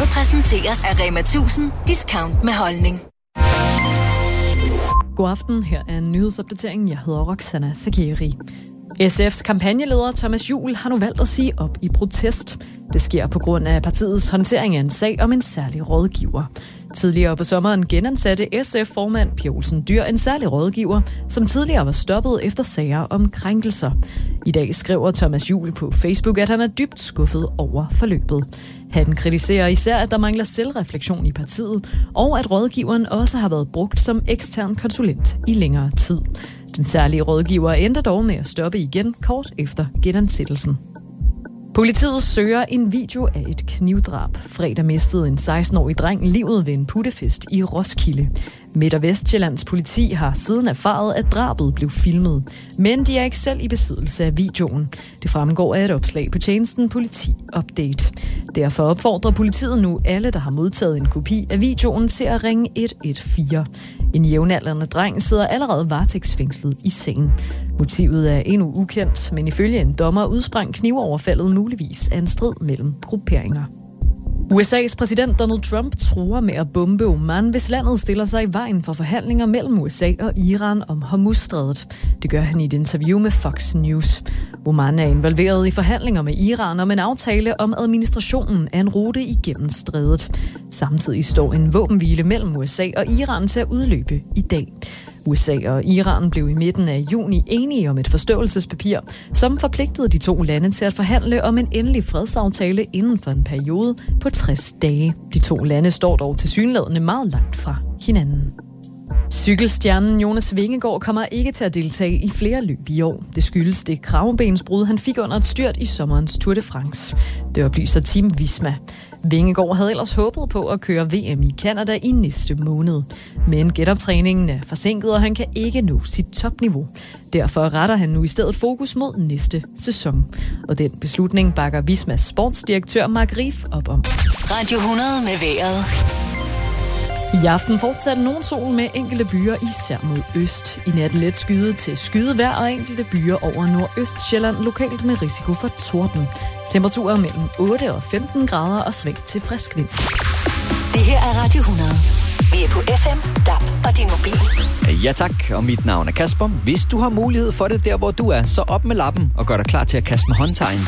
Programmet præsenteres af Rema 1000 Discount med holdning. God aften, her er en nyhedsopdatering. Jeg hedder Roxana Sakiri. SF's kampagneleder Thomas Juhl har nu valgt at sige op i protest. Det sker på grund af partiets håndtering af en sag om en særlig rådgiver. Tidligere på sommeren genansatte SF-formand Pia Olsen Dyhr en særlig rådgiver, som tidligere var stoppet efter sager om krænkelser. I dag skriver Thomas Juhl på Facebook, at han er dybt skuffet over forløbet. Han kritiserer især, at der mangler selvreflektion i partiet, og at rådgiveren også har været brugt som ekstern konsulent i længere tid. Den særlige rådgiver endte dog med at stoppe igen kort efter genansættelsen. Politiet søger en video af et knivdrab. Fredag mistede en 16-årig dreng livet ved en puttefest i Roskilde. Midt- og Vestjyllands politi har siden erfaret, at drabet blev filmet. Men de er ikke selv i besiddelse af videoen. Det fremgår af et opslag på tjenesten Politi Update. Derfor opfordrer politiet nu alle, der har modtaget en kopi af videoen, til at ringe 114. En jævnaldrende dreng sidder allerede varetægtsfængslet i sagen. Motivet er endnu ukendt, men ifølge en dommer udsprang knivoverfaldet muligvis af en strid mellem grupperinger. USA's præsident Donald Trump truer med at bombe Oman, hvis landet stiller sig i vejen for forhandlinger mellem USA og Iran om Hormuzstrædet. Det gør han i et interview med Fox News. Oman er involveret i forhandlinger med Iran om en aftale om administrationen af en rute igennem strædet. Samtidig står en våbenhvile mellem USA og Iran til at udløbe i dag. USA og Iran blev i midten af juni enige om et forståelsespapir, som forpligtede de to lande til at forhandle om en endelig fredsaftale inden for en periode på 60 dage. De to lande står dog tilsyneladende meget langt fra hinanden. Cykelstjernen Jonas Vingegaard kommer ikke til at deltage i flere løb i år. Det skyldes det kravebensbrud, han fik under et styrt i sommerens Tour de France. Det oplyser Team Visma. Vingegaard havde ellers håbet på at køre VM i Canada i næste måned. Men genoptræningen er forsinket, og han kan ikke nå sit topniveau. Derfor retter han nu i stedet fokus mod næste sæson. Og den beslutning bakker Vismas sportsdirektør Mark Rief op om. Radio 100 med vejret. I aften fortsætter nogen sol med enkelte byer, især mod øst. I natten let skyet til skydevejr og enkelte byer over Nordøstsjælland, lokalt med risiko for torden. Temperaturer mellem 8 og 15 grader og svagt til frisk vind. Det her er Radio 100. Vi er på FM, DAB og din mobil. Ja tak, og mit navn er Kasper. Hvis du har mulighed for det der, hvor du er, så op med lappen og gør dig klar til at kaste med håndtegn.